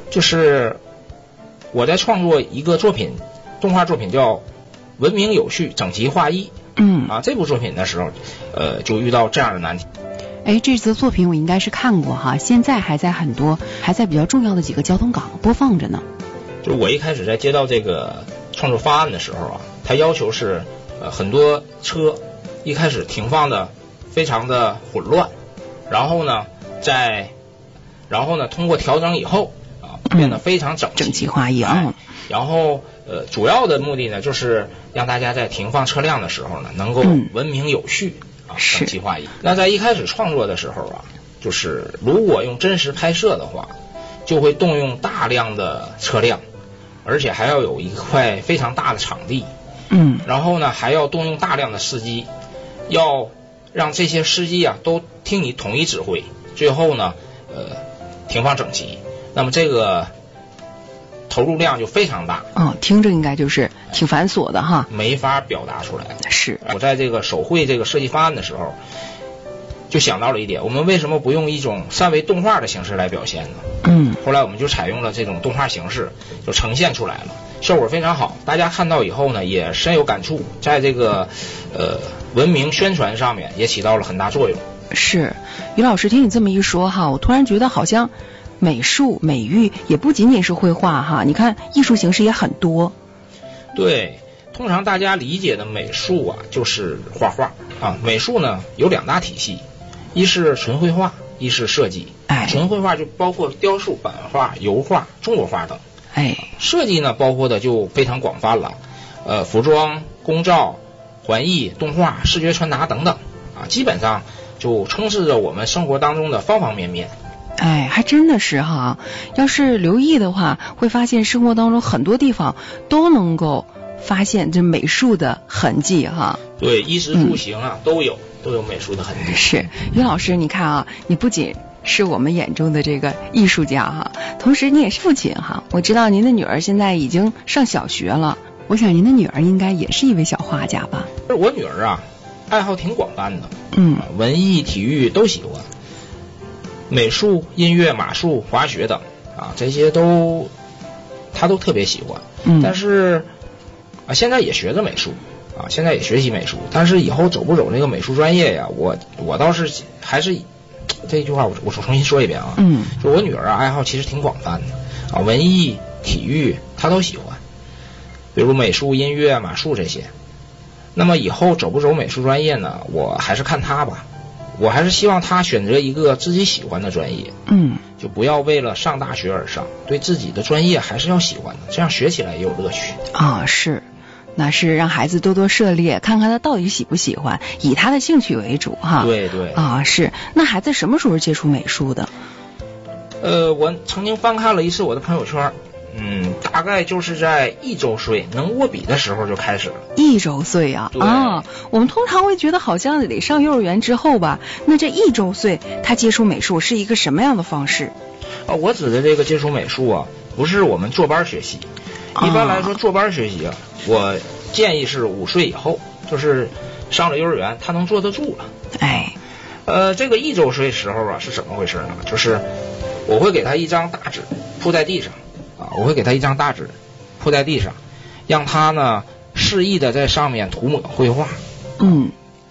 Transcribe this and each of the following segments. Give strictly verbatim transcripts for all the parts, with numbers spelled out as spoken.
就是我在创作一个作品，动画作品叫《文明有序，整齐划一》。 嗯啊，这部作品的时候，呃，就遇到这样的难题。 哎，这则作品我应该是看过哈，现在还在很多还在比较重要的几个交通岗播放着呢。 就是我一开始在接到这个创作方案的时候啊，他要求是呃很多车一开始停放的非常的混乱，然后呢，在然后呢通过调整以后啊变得非常整齐、 嗯、整齐划一啊、 哎。然后呃主要的目的呢就是让大家在停放车辆的时候呢能够文明有序、嗯、啊整齐划一。那在一开始创作的时候啊，就是如果用真实拍摄的话，就会动用大量的车辆，而且还要有一块非常大的场地。 嗯， 然后呢还要动用大量的司机，要让这些司机啊都听你统一指挥，最后呢呃停放整齐。那么这个投入量就非常大。 哦，听着应该就是挺繁琐的哈， 没法表达出来。 是我在这个手绘这个设计方案的时候就想到了一点，我们为什么不用一种三维动画的形式来表现呢？ 嗯， 后来我们就采用了这种动画形式，就呈现出来了，效果非常好。大家看到以后呢也深有感触，在这个呃文明宣传上面也起到了很大作用。 是，于老师听你这么一说哈，我突然觉得好像美术美育也不仅仅是绘画哈，你看艺术形式也很多。 对，通常大家理解的美术啊就是画画啊，美术呢有两大体系，一是纯绘画，一是设计。 哎， 纯绘画就包括雕塑、版画、油画、中国画等。 哎， 设计呢包括的就非常广泛了，呃，服装、工造、环艺、动画、视觉传达等等啊，基本上就充斥着我们生活当中的方方面面。 哎，还真的是哈，要是留意的话，会发现生活当中很多地方都能够发现这美术的痕迹哈。 对，衣食住行啊、嗯、都有都有美术的痕迹。 是，于老师你看啊，你不仅是我们眼中的这个艺术家哈，同时你也是父亲哈。我知道您的女儿现在已经上小学了，我想您的女儿应该也是一位小画家吧？ 我女儿啊，爱好挺广泛的， 嗯， 文艺、体育都喜欢，美术、音乐、马术、滑雪等啊，这些都她都特别喜欢。 嗯， 但是啊，现在也学着美术啊，现在也学习美术，但是以后走不走这个美术专业呀，我我倒是还是。这句话我我重新说一遍啊， 嗯， 就我女儿啊爱好其实挺广泛的啊，文艺、体育她都喜欢，比如美术、音乐、马术这些。那么以后走不走美术专业呢？我还是看她吧，我还是希望她选择一个自己喜欢的专业， 嗯， 就不要为了上大学而上，对自己的专业还是要喜欢的，这样学起来也有乐趣啊。是。那是让孩子多多涉猎，看看他到底喜不喜欢，以他的兴趣为主哈。 对对啊，是。那孩子什么时候接触美术的？ 呃，我曾经翻看了一次我的朋友圈，嗯，大概就是在一周岁能握笔的时候就开始了。 一周岁啊？啊，我们通常会觉得好像得上幼儿园之后吧。那这一周岁他接触美术是一个什么样的方式？ 啊，我指的这个接触美术啊，不是我们坐班学习。一般来说，坐班学习啊，我建议是五岁以后，就是上了幼儿园，他能坐得住了。 哎， 呃，这个一周岁时候啊是怎么回事呢？就是我会给他一张大纸铺在地上啊，我会给他一张大纸铺在地上，让他呢示意的在上面涂抹绘画。 嗯。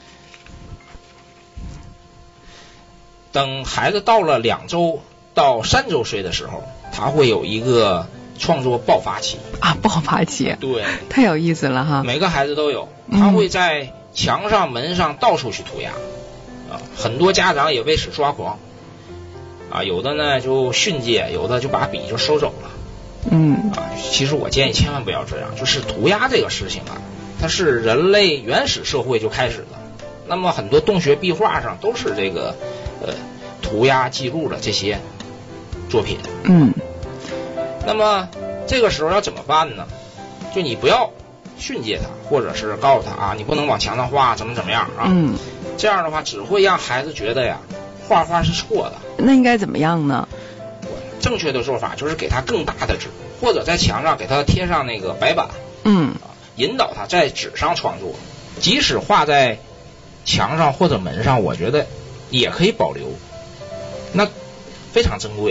等孩子到了两周到三周岁的时候，他会有一个创作爆发期啊，爆发期， 对， 太有意思了哈。 每个孩子都有，他会在墙上、门上到处去涂鸦，啊，很多家长也为此抓狂，啊，有的呢就训诫，有的就把笔就收走了， 嗯， 啊，其实我建议千万不要这样，就是涂鸦这个事情啊，它是人类原始社会就开始的，那么很多洞穴壁画上都是这个呃涂鸦记录了这些作品， 嗯。 那么这个时候要怎么办呢？就你不要训诫他，或者是告诉他啊，你不能往墙上画，怎么怎么样啊？ 嗯， 这样的话只会让孩子觉得呀，画画是错的。 那应该怎么样呢？ 正确的做法就是给他更大的纸，或者在墙上给他贴上那个白板， 嗯， 引导他在纸上创作。即使画在墙上或者门上，我觉得也可以保留，那非常珍贵。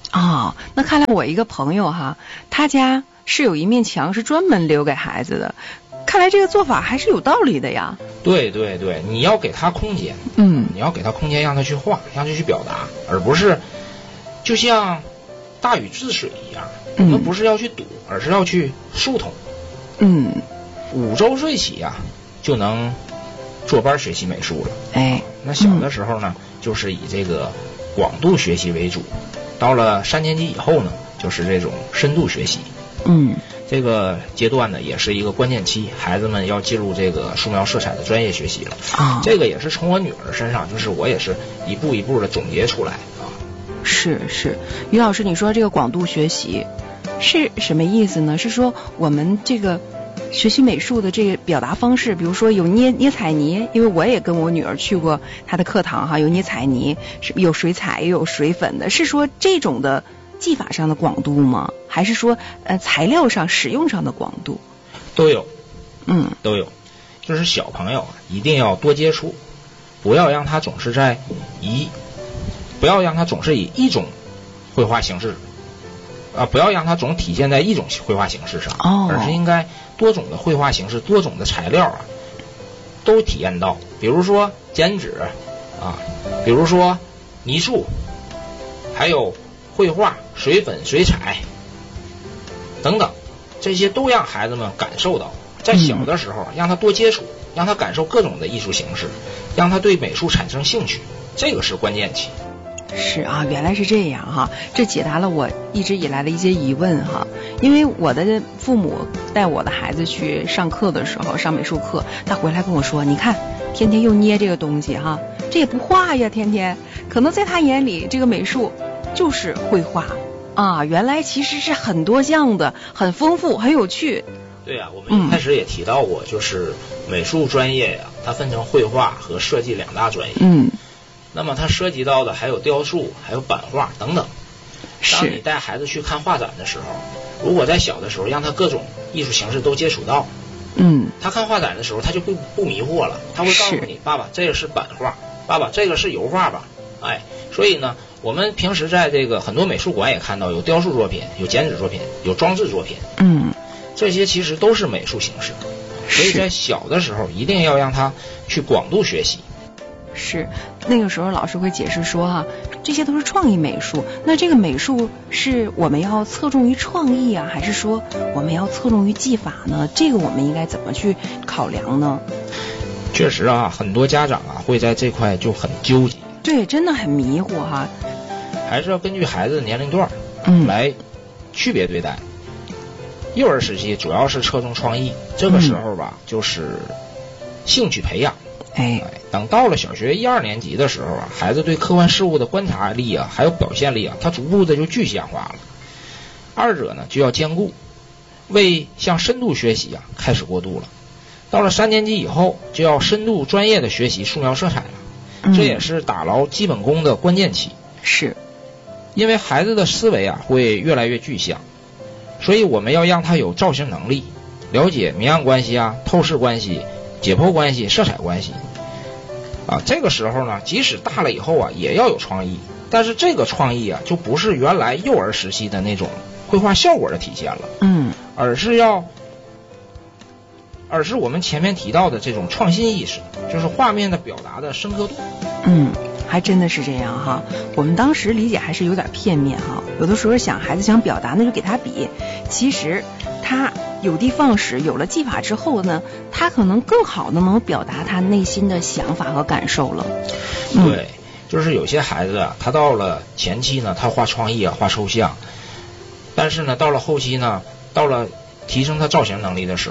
哦，那看来我一个朋友哈，他家是有一面墙是专门留给孩子的，看来这个做法还是有道理的呀。 对对对，你要给他空间， 嗯， 你要给他空间，让他去画，让他去表达，而不是就像大禹治水一样，我们不是要去堵，而是要去疏通。 嗯， 五周岁起呀、啊，就能坐班学习美术了。 哎， 那小的时候呢，嗯、就是以这个广度学习为主，到了三年级以后呢，就是这种深度学习。 嗯， 这个阶段呢，也是一个关键期，孩子们要进入这个素描色彩的专业学习了。 啊， 这个也是从我女儿身上，就是我也是一步一步的总结出来啊。 是是，于老师，你说这个广度学习是什么意思呢？是说我们这个学习美术的这个表达方式，比如说有捏捏彩泥，因为我也跟我女儿去过她的课堂哈，有捏彩泥，是有水彩也有水粉的，是说这种的技法上的广度吗？还是说呃材料上使用上的广度？ 都有， 嗯， 都有。就是小朋友啊，一定要多接触，不要让他总是在一，不要让他总是以一种绘画形式啊，不要让它总体现在一种绘画形式上， 哦， 而是应该多种的绘画形式、多种的材料啊，都体验到。比如说剪纸啊，比如说泥塑，还有绘画、水粉、水彩等等，这些都让孩子们感受到。在小的时候，让他多接触，让他感受各种的艺术形式，让他对美术产生兴趣，这个是关键期。 是啊，原来是这样哈，这解答了我一直以来的一些疑问哈。因为我的父母带我的孩子去上课的时候，上美术课，他回来跟我说，你看天天又捏这个东西哈，这也不画呀，天天可能在他眼里这个美术就是绘画啊，原来其实是很多项的，很丰富，很有趣。 对呀、啊，我们一开始也提到过，就是美术专业呀、啊，它分成绘画和设计两大专业。 嗯。 那么它涉及到的还有雕塑，还有版画等等。当你带孩子去看画展的时候，如果在小的时候让他各种艺术形式都接触到， 嗯， 他看画展的时候他就不不迷惑了，他会告诉你，爸爸这个是版画，爸爸这个是油画吧，哎，所以呢，我们平时在这个很多美术馆也看到有雕塑作品，有剪纸作品，有装置作品， 嗯， 这些其实都是美术形式，所以在小的时候一定要让他去广度学习。 是，那个时候老师会解释说哈，这些都是创意美术。那这个美术是我们要侧重于创意啊，还是说我们要侧重于技法呢？这个我们应该怎么去考量呢？ 确实啊，很多家长啊会在这块就很纠结。 对，真的很迷糊哈。 还是要根据孩子的年龄段， 嗯， 来区别对待。幼儿时期主要是侧重创意，这个时候吧，嗯、就是兴趣培养。 哎， 等到了小学一二年级的时候啊，孩子对客观事物的观察力啊，还有表现力啊，他逐步的就具象化了。二者呢就要兼顾，为向深度学习啊开始过渡了。到了三年级以后，就要深度专业的学习素描色彩了， 嗯、 这也是打牢基本功的关键期。 是， 因为孩子的思维啊会越来越具象，所以我们要让他有造型能力，了解明暗关系啊、透视关系、解剖关系、色彩关系啊。这个时候呢，即使大了以后啊，也要有创意，但是这个创意啊，就不是原来幼儿时期的那种绘画效果的体现了， 嗯， 而是要，而是我们前面提到的这种创新意识，就是画面的表达的深刻度。 嗯，还真的是这样哈。我们当时理解还是有点片面哈，有的时候想孩子想表达，那就给他笔，其实他有的放矢，有了技法之后呢，他可能更好的能表达他内心的想法和感受了。 嗯、对，就是有些孩子啊，他到了前期呢，他画创意啊，画抽象，但是呢，到了后期呢，到了提升他造型能力的时候。